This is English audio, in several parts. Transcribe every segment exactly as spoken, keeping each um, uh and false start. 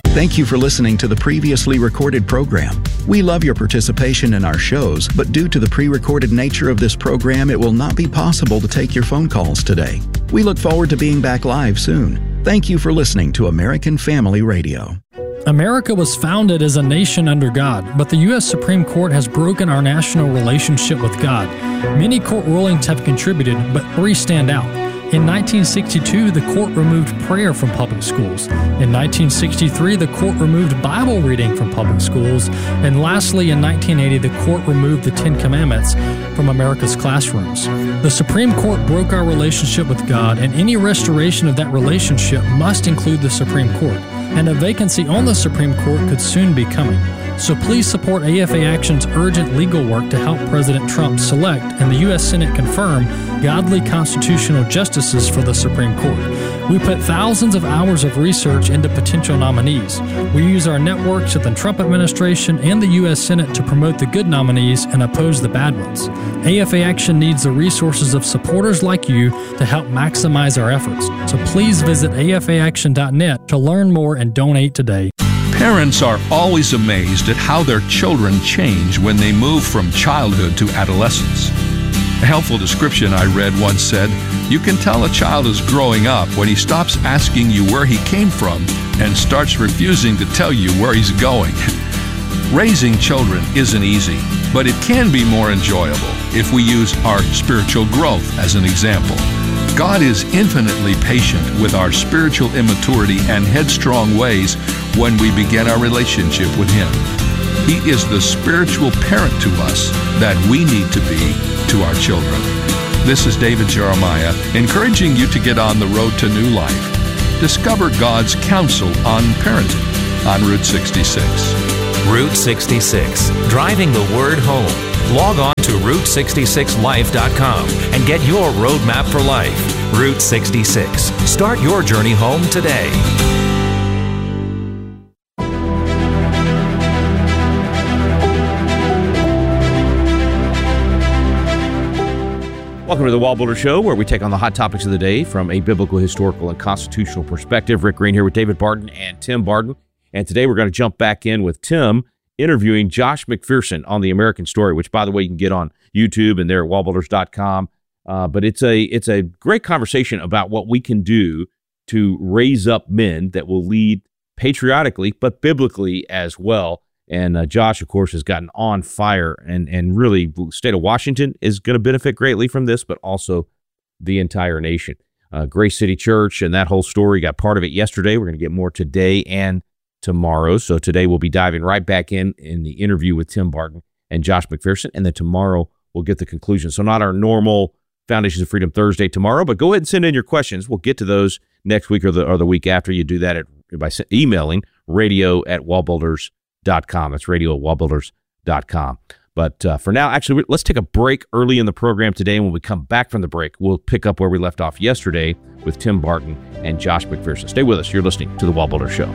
Thank you for listening to the previously recorded program. We love your participation in our shows, but due to the pre-recorded nature of this program, it will not be possible to take your phone calls today. We look forward to being back live soon. Thank you for listening to American Family Radio. America was founded as a nation under God, but the U S Supreme Court has broken our national relationship with God. Many court rulings have contributed, but three stand out. In nineteen sixty-two, the court removed prayer from public schools. In nineteen sixty-three, the court removed Bible reading from public schools. And lastly, in nineteen eighty, the court removed the Ten Commandments from America's classrooms. The Supreme Court broke our relationship with God, and any restoration of that relationship must include the Supreme Court. And a vacancy on the Supreme Court could soon be coming. So please support A F A Action's urgent legal work to help President Trump select and the U S Senate confirm godly constitutional justices for the Supreme Court. We put thousands of hours of research into potential nominees. We use our networks at the Trump administration and the U S Senate to promote the good nominees and oppose the bad ones. A F A Action needs the resources of supporters like you to help maximize our efforts. So please visit A F A action dot net to learn more and donate today. Parents are always amazed at how their children change when they move from childhood to adolescence. A helpful description I read once said, "You can tell a child is growing up when he stops asking you where he came from and starts refusing to tell you where he's going." Raising children isn't easy, but it can be more enjoyable if we use our spiritual growth as an example. God is infinitely patient with our spiritual immaturity and headstrong ways when we begin our relationship with Him. He is the spiritual parent to us that we need to be to our children. This is David Jeremiah, encouraging you to get on the road to new life. Discover God's counsel on parenting on Route sixty-six. Route sixty-six, driving the word home. Log on to route sixty-six life dot com and get your roadmap for life. Route sixty-six. Start your journey home today. Welcome to the Wall Builder Show, where we take on the hot topics of the day from a biblical, historical, and constitutional perspective. Rick Green here with David Barton and Tim Barton. And today we're going to jump back in with Tim interviewing Josh McPherson on The American Story, which, by the way, you can get on YouTube and there at wall builders dot com. Uh, but it's a it's a great conversation about what we can do to raise up men that will lead patriotically, but biblically as well. And uh, Josh, of course, has gotten on fire, and, and really the state of Washington is going to benefit greatly from this, but also the entire nation. Uh, Grace City Church and that whole story, got part of it yesterday. We're going to get more today and tomorrow. So today we'll be diving right back in in the interview with Tim Barton and Josh McPherson, and then tomorrow we'll get the conclusion. So not our normal Foundations of Freedom Thursday tomorrow, but go ahead and send in your questions. We'll get to those next week or the or the week after. You do that at, by emailing radio at wall builders dot com. That's radio at wall builders dot com. But uh, for now, actually, let's take a break early in the program today, and when we come back from the break, we'll pick up where we left off yesterday with Tim Barton and Josh McPherson. Stay with us. You're listening to The Wall Builder Show.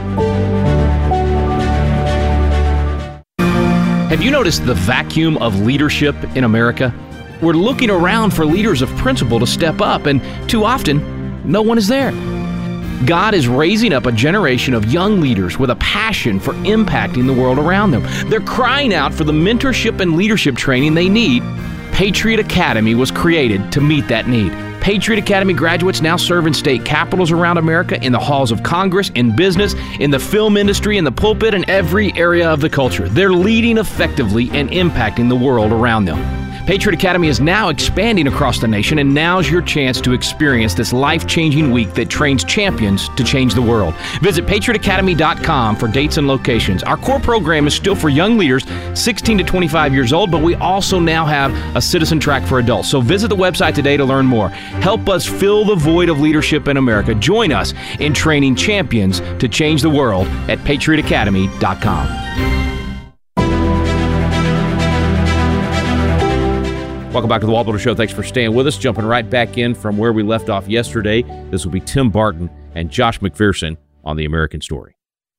Have you noticed the vacuum of leadership in America? We're looking around for leaders of principle to step up, and too often, no one is there. God is raising up a generation of young leaders with a passion for impacting the world around them. They're crying out for the mentorship and leadership training they need. Patriot Academy was created to meet that need. Patriot Academy graduates now serve in state capitals around America, in the halls of Congress, in business, in the film industry, in the pulpit, and every area of the culture. They're leading effectively and impacting the world around them. Patriot Academy is now expanding across the nation, and now's your chance to experience this life-changing week that trains champions to change the world. Visit patriot academy dot com for dates and locations. Our core program is still for young leaders sixteen to twenty-five years old, but we also now have a citizen track for adults. So visit the website today to learn more. Help us fill the void of leadership in America. Join us in training champions to change the world at patriot academy dot com. Welcome back to the Wall Builder Show. Thanks for staying with us. Jumping right back in from where we left off yesterday. This will be Tim Barton and Josh McPherson on The American Story.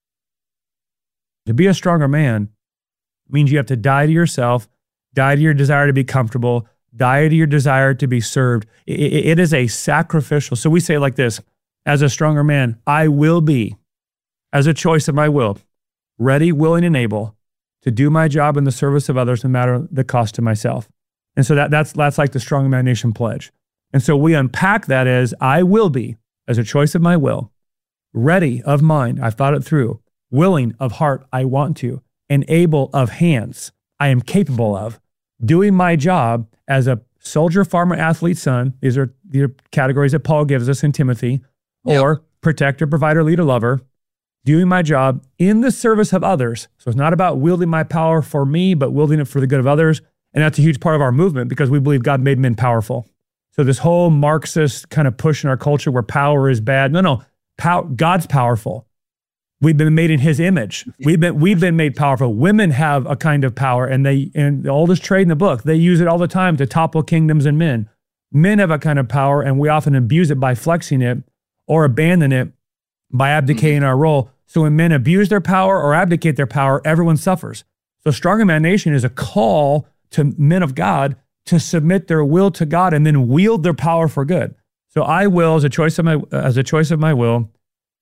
To be a stronger man means you have to die to yourself, die to your desire to be comfortable, die to your desire to be served. It, it, it is a sacrificial. So we say like this, as a stronger man, I will be as a choice of my will, ready, willing, and able to do my job in the service of others, no matter the cost to myself. And so that, that's, that's like the Strong Man Nation pledge. And so we unpack that as I will be, as a choice of my will, ready of mind, I've thought it through, willing of heart, I want to, and able of hands, I am capable of, doing my job as a soldier, farmer, athlete, son. These are the categories that Paul gives us in Timothy, yep. Or protector, provider, leader, lover, doing my job in the service of others. So it's not about wielding my power for me, but wielding it for the good of others. And that's a huge part of our movement because we believe God made men powerful. So this whole Marxist kind of push in our culture where power is bad. No, no, pow- God's powerful. We've been made in his image. We've been we've been made powerful. Women have a kind of power, and they and the oldest trade in the book, they use it all the time to topple kingdoms and men. Men have a kind of power, and we often abuse it by flexing it or abandon it by abdicating our role. So when men abuse their power or abdicate their power, everyone suffers. So Stronger Man Nation is a call to men of God to submit their will to God and then wield their power for good. So I will, as a choice of my as a choice of my will,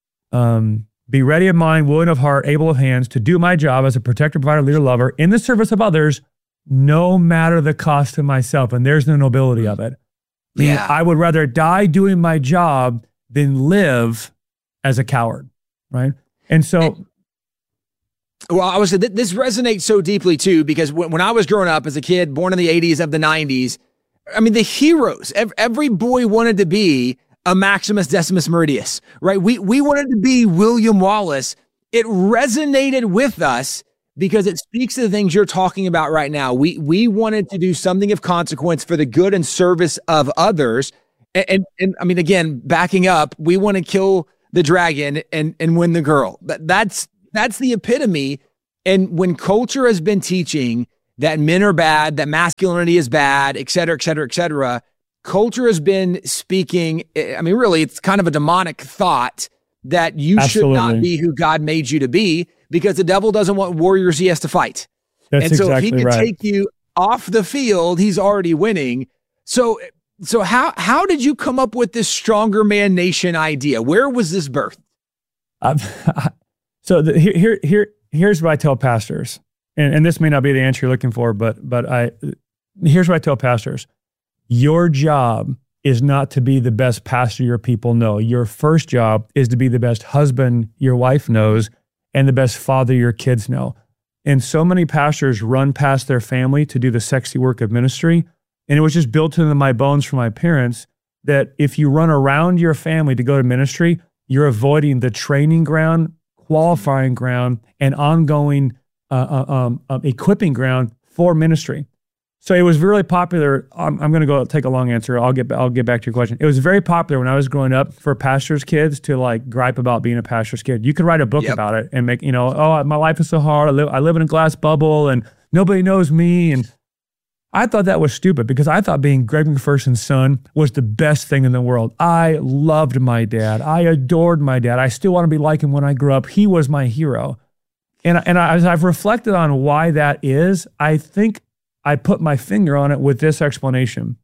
um, be ready of mind, willing of heart, able of hands to do my job as a protector, provider, leader, lover in the service of others, no matter the cost to myself. And there's the nobility of it. Yeah. I would rather die doing my job than live as a coward, right? And so... Well, I was this resonates so deeply too, because when, when I was growing up as a kid, born in the eighties of the nineties, I mean, the heroes, every, every boy wanted to be a Maximus Decimus Meridius, right? We, we wanted to be William Wallace. It resonated with us because it speaks to the things you're talking about right now. We, we wanted to do something of consequence for the good and service of others. And, and, and I mean, again, backing up, we want to kill the dragon and, and win the girl. That, that's, That's the epitome. And when culture has been teaching that men are bad, that masculinity is bad, et cetera, et cetera, et cetera, culture has been speaking. I mean, really, it's kind of a demonic thought that you Absolutely. Should not be who God made you to be because the devil doesn't want warriors he has to fight. That's and so exactly if he can right. take you off the field, he's already winning. So, so how, how did you come up with this Stronger Man Nation idea? Where was this birthed? Uh, So the, here, here, here, here's what I tell pastors, and, and this may not be the answer you're looking for, but but I here's what I tell pastors: your job is not to be the best pastor your people know. Your first job is to be the best husband your wife knows, and the best father your kids know. And so many pastors run past their family to do the sexy work of ministry, and it was just built into my bones from my parents that if you run around your family to go to ministry, you're avoiding the training ground, qualifying ground, and ongoing uh, uh, um, uh, equipping ground for ministry. So it was really popular. I'm, I'm going to go take a long answer. I'll get I'll get back to your question. It was very popular when I was growing up for pastors' kids to like gripe about being a pastor's kid. You could write a book yep. about it and make, you know, oh, my life is so hard. I live I live in a glass bubble and nobody knows me. And I thought that was stupid because I thought being Greg McPherson's son was the best thing in the world. I loved my dad. I adored my dad. I still want to be like him when I grow up. He was my hero. And, and I, as I've reflected on why that is, I think I put my finger on it with this explanation.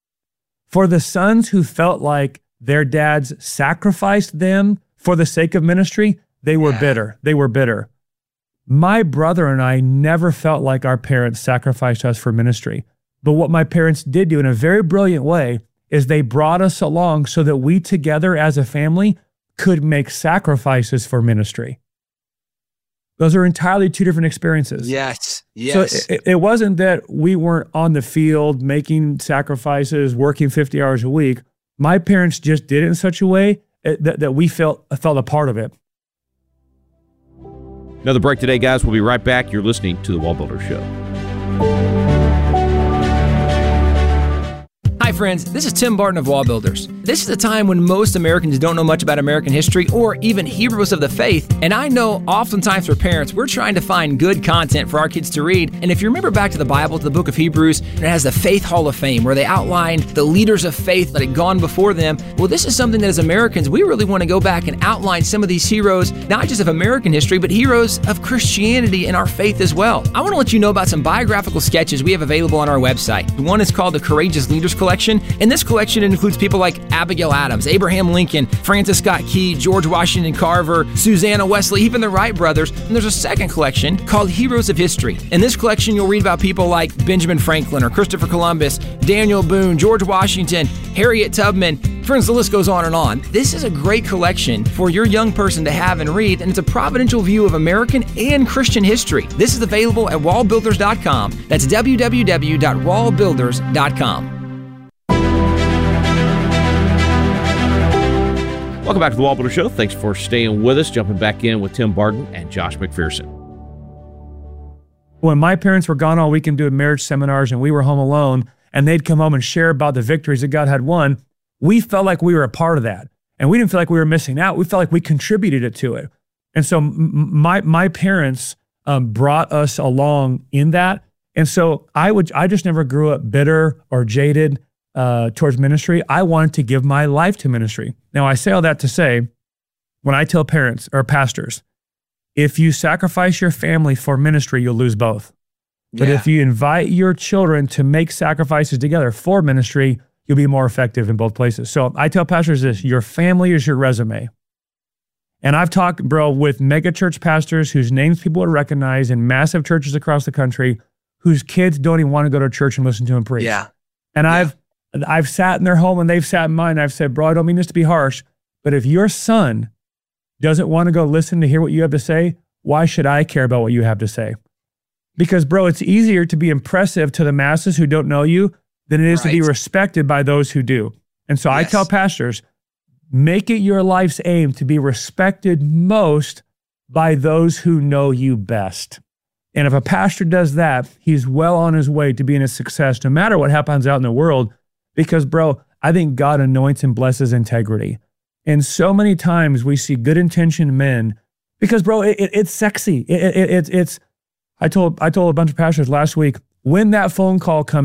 For the sons who felt like their dads sacrificed them for the sake of ministry, they were yeah. bitter. They were bitter. My brother and I never felt like our parents sacrificed us for ministry. But what my parents did do in a very brilliant way is they brought us along so that we together as a family could make sacrifices for ministry. Those are entirely two different experiences. Yes, yes. So it, it wasn't that we weren't on the field making sacrifices, working fifty hours a week. My parents just did it in such a way that, that we felt, felt a part of it. Another break today, guys. We'll be right back. You're listening to The Wall Builder Show. Hi friends, this is Tim Barton of Wall Builders. This is a time when most Americans don't know much about American history or even heroes of the faith, and I know oftentimes for parents, we're trying to find good content for our kids to read, and if you remember back to the Bible, to the book of Hebrews, it has the Faith Hall of Fame where they outlined the leaders of faith that had gone before them. Well, this is something that as Americans, we really want to go back and outline some of these heroes, not just of American history, but heroes of Christianity and our faith as well. I want to let you know about some biographical sketches we have available on our website. One is called the Courageous Leaders Collection, collection, and this collection includes people like Abigail Adams, Abraham Lincoln, Francis Scott Key, George Washington Carver, Susanna Wesley, even the Wright brothers. And there's a second collection called Heroes of History. In this collection, you'll read about people like Benjamin Franklin or Christopher Columbus, Daniel Boone, George Washington, Harriet Tubman. Friends, the list goes on and on. This is a great collection for your young person to have and read, and it's a providential view of American and Christian history. This is available at wall builders dot com. That's w w w dot wall builders dot com. Welcome back to the Wall Builder Show. Thanks for staying with us. Jumping back in with Tim Barden and Josh McPherson. When my parents were gone all weekend doing marriage seminars and we were home alone and they'd come home and share about the victories that God had won, we felt like we were a part of that. And we didn't feel like we were missing out. We felt like we contributed it to it. And so my my parents um, brought us along in that. And so I would I just never grew up bitter or jaded uh, towards ministry. I wanted to give my life to ministry. Now, I say all that to say, when I tell parents or pastors, if you sacrifice your family for ministry, you'll lose both. But Yeah. if you invite your children to make sacrifices together for ministry, you'll be more effective in both places. So I tell pastors this, your family is your resume. And I've talked, bro, with mega church pastors whose names people would recognize in massive churches across the country, whose kids don't even want to go to church and listen to them preach. Yeah. And Yeah. I've I've sat in their home and they've sat in mine. I've said, bro, I don't mean this to be harsh, but if your son doesn't want to go listen to hear what you have to say, why should I care about what you have to say? Because, bro, it's easier to be impressive to the masses who don't know you than it is to be Right. respected by those who do. And so I Yes. tell pastors, make it your life's aim to be respected most by those who know you best. And if a pastor does that, he's well on his way to being a success, no matter what happens out in the world. Because, bro, I think God anoints and blesses integrity. And so many times we see good intentioned men, because, bro, it, it, it's sexy. It, it, it, it's, I told, I told a bunch of pastors last week, when that phone call comes